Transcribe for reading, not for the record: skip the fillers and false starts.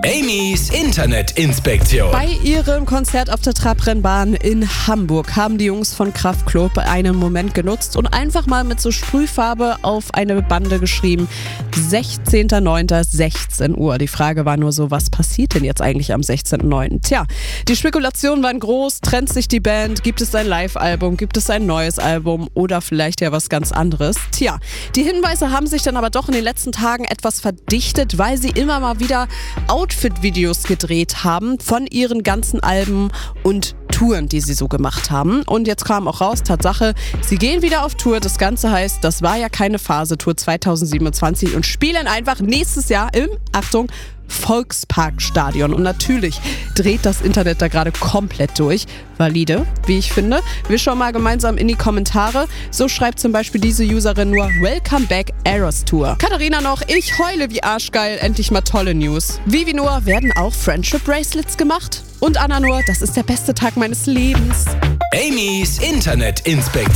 Amy's Internetinspektion. Bei ihrem Konzert auf der Trabrennbahn in Hamburg haben die Jungs von Kraftklub einen Moment genutzt und einfach mal mit so Sprühfarbe auf eine Bande geschrieben: 16.09.16 Uhr. Die Frage war nur so, was passiert denn jetzt eigentlich am 16.09.? Tja, die Spekulationen waren groß. Trennt sich die Band? Gibt es ein Live-Album? Gibt es ein neues Album? Oder vielleicht ja was ganz anderes? Tja, die Hinweise haben sich dann aber doch in den letzten Tagen etwas verdichtet, weil sie immer mal wieder Outfit-Videos gedreht haben von ihren ganzen Alben und Touren, die sie so gemacht haben. Und jetzt kam auch raus, Tatsache, sie gehen wieder auf Tour. Das Ganze heißt, das war ja keine Phase-Tour 2027 und spielen einfach nächstes Jahr im, Achtung, Volksparkstadion. Und natürlich dreht das Internet da gerade komplett durch. Valide, wie ich finde. Wir schauen mal gemeinsam in die Kommentare. So schreibt zum Beispiel diese Userin nur: Welcome back Eras Tour. Katharina noch: Ich heule wie arschgeil, endlich mal tolle News. Vivi nur: Werden auch Friendship Bracelets gemacht? Und Anna nur: Das ist der beste Tag meines Lebens. Amy's Internetinspektion.